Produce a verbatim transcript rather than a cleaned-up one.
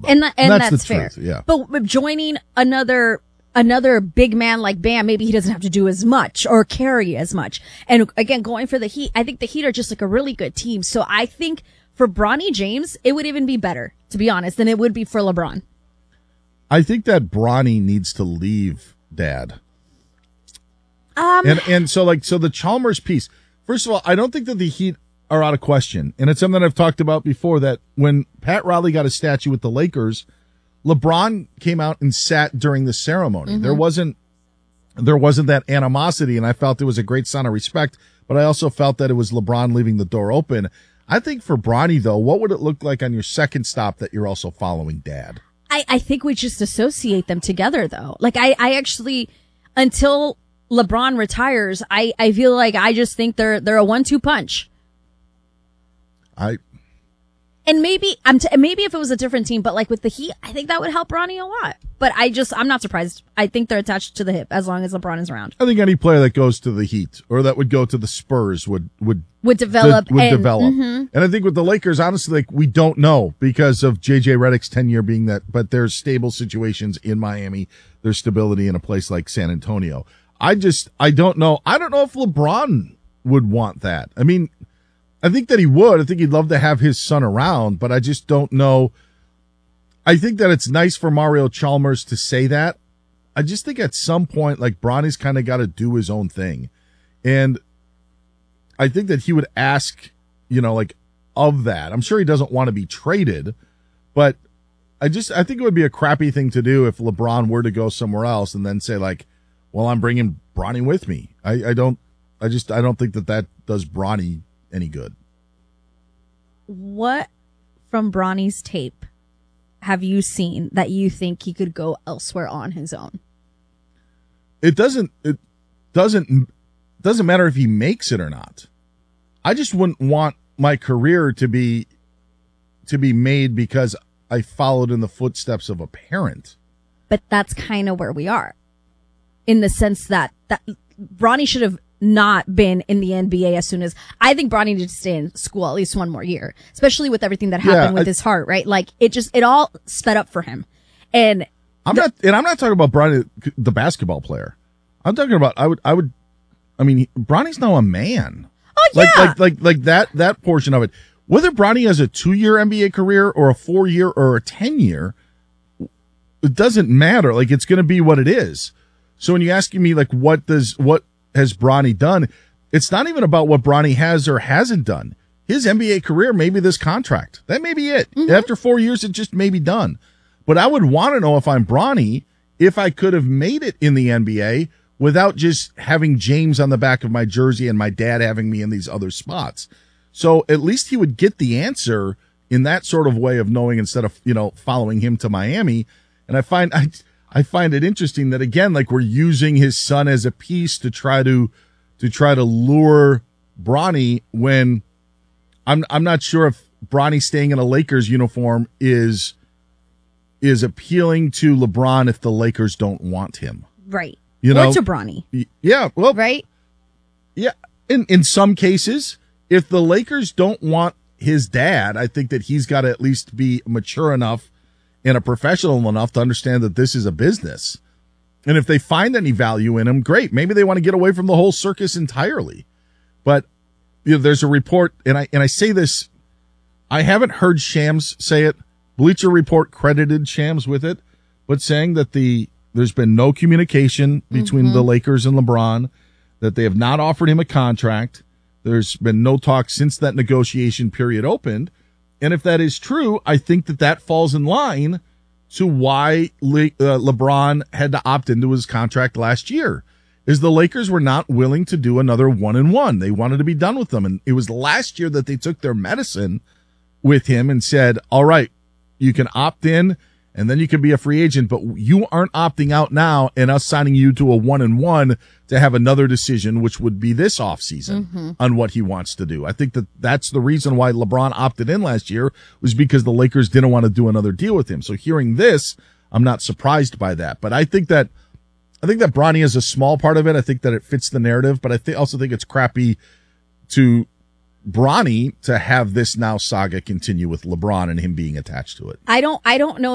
about. And, th- and, and that's, that's the fair. Truth, yeah. But with joining another another big man like Bam, maybe he doesn't have to do as much or carry as much. And again, going for the Heat, I think the Heat are just like a really good team. So I think for Bronny James, it would even be better, to be honest, than it would be for LeBron. I think that Bronny needs to leave Dad. Um, and and so like so the Chalmers piece. First of all, I don't think that the Heat are out of question, and it's something I've talked about before. That when Pat Riley got a statue with the Lakers, LeBron came out and sat during the ceremony. Mm-hmm. There wasn't there wasn't that animosity, and I felt it was a great sign of respect. But I also felt that it was LeBron leaving the door open. I think for Bronny though, what would it look like on your second stop that you're also following Dad? I, I think we just associate them together though. Like I, I actually until LeBron retires, I, I feel like I just think they're they're a one two punch. I and maybe I'm t- maybe if it was a different team, but like with the Heat, I think that would help Bronny a lot. But I just I'm not surprised. I think they're attached to the hip as long as LeBron is around. I think any player that goes to the Heat or that would go to the Spurs would would would develop de- would and, develop. Mm-hmm. And I think with the Lakers, honestly, like we don't know because of J J Redick's tenure being that, but there's stable situations in Miami. There's stability in a place like San Antonio. I just, I don't know. I don't know if LeBron would want that. I mean, I think that he would. I think he'd love to have his son around, but I just don't know. I think that it's nice for Mario Chalmers to say that. I just think at some point, like, Bronny's kind of got to do his own thing. And I think that he would ask, you know, like, of that. I'm sure he doesn't want to be traded, but I just, I think it would be a crappy thing to do if LeBron were to go somewhere else and then say, like, well, I'm bringing Bronny with me. I, I don't, I just, I don't think that that does Bronny any good. What from Bronny's tape have you seen that you think he could go elsewhere on his own? It doesn't, it doesn't, doesn't matter if he makes it or not. I just wouldn't want my career to be, to be made because I followed in the footsteps of a parent. But that's kind of where we are. In the sense that, that Bronny should have not been in the N B A as soon as I think Bronny needed to stay in school at least one more year, especially with everything that happened yeah, with I, his heart, right? Like it just, it all sped up for him. And I'm the, not, and I'm not talking about Bronny, the basketball player. I'm talking about, I would, I would, I mean, he, Bronny's now a man. Oh yeah. Like, like, like, like that, that portion of it, whether Bronny has a two year N B A career or a four year or a ten year, it doesn't matter. Like it's going to be what it is. So when you're asking me, like, what does, what has Bronny done? It's not even about what Bronny has or hasn't done. His N B A career may be this contract. That may be it. Mm-hmm. After four years, it just may be done. But I would want to know if I'm Bronny, if I could have made it in the N B A without just having James on the back of my jersey and my dad having me in these other spots. So at least he would get the answer in that sort of way of knowing instead of, you know, following him to Miami. And I find, I, I find it interesting that again, like we're using his son as a piece to try to, to try to lure Bronny when I'm, I'm not sure if Bronny staying in a Lakers uniform is, is appealing to LeBron if the Lakers don't want him. Right. You know, or to Bronny. Yeah. Well, right. Yeah. In, in some cases, if the Lakers don't want his dad, I think that he's got to at least be mature enough and a professional enough to understand that this is a business. And if they find any value in him, great. Maybe they want to get away from the whole circus entirely. But you know, there's a report, and I and I say this, I haven't heard Shams say it. Bleacher Report credited Shams with it, but saying that the there's been no communication between mm-hmm. the Lakers and LeBron, that they have not offered him a contract. There's been no talk since that negotiation period opened. And if that is true, I think that that falls in line to why Le- uh, LeBron had to opt into his contract last year, is the Lakers were not willing to do another one and one. They wanted to be done with them. And it was last year that they took their medicine with him and said, all right, you can opt in and then you can be a free agent, but you aren't opting out now and us signing you to a one and one to have another decision, which would be this offseason mm-hmm. on what he wants to do. I think that that's the reason why LeBron opted in last year, was because the Lakers didn't want to do another deal with him. So hearing this, I'm not surprised by that, but I think that, I think that Bronny is a small part of it. I think that it fits the narrative, but I th- also think it's crappy to Bronny to have this now saga continue with LeBron and him being attached to it. I don't, I don't know